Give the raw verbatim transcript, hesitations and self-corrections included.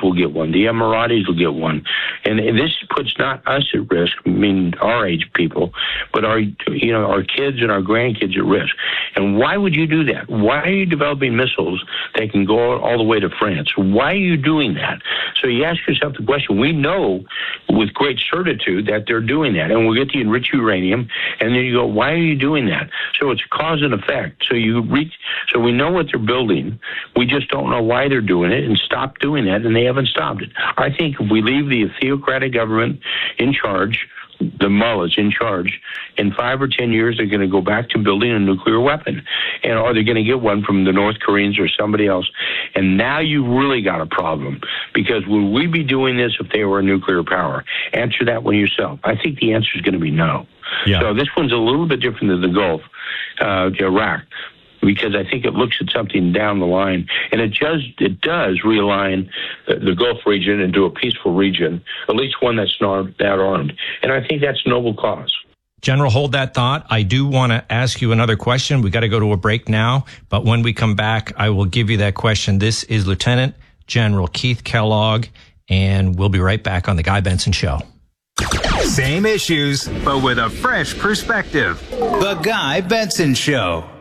will get one. The Emiratis will get one. And, and this puts not us at risk, I mean, our age people, but our, you know, our kids and our grandkids at risk. And why would you do that? Why are you developing missiles that can go all the way to France? Why are you doing that? So you ask yourself the question. We know with great certitude that they're doing that, and we'll get the enriched uranium, and then you go, why are you doing that? So it's cause and effect. So you reach, so we know what they're building. We just don't know why they're doing it, and stop doing that, and they haven't stopped it. I think if we leave the theocratic government in charge, the mullahs in charge, in five or ten years, they're going to go back to building a nuclear weapon. And or they're going to get one from the North Koreans or somebody else. And now you've really got a problem. Because would we be doing this if they were a nuclear power? Answer that one yourself. I think the answer is going to be no. Yeah. So this one's a little bit different than the Gulf, uh, Iraq, because I think it looks at something down the line, and it does it does realign the, the Gulf region into a peaceful region, at least one that's not that armed. And I think that's a noble cause. General, hold that thought. I do want to ask you another question. We got to go to a break now, but when we come back, I will give you that question. This is Lieutenant General Keith Kellogg, and we'll be right back on The Guy Benson Show. Same issues, but with a fresh perspective. The Guy Benson Show.